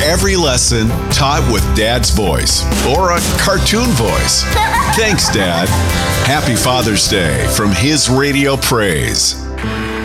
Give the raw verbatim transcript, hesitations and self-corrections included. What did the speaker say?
every lesson taught with Dad's voice or a cartoon voice. Thanks, Dad. Happy Father's Day from His Radio Praise.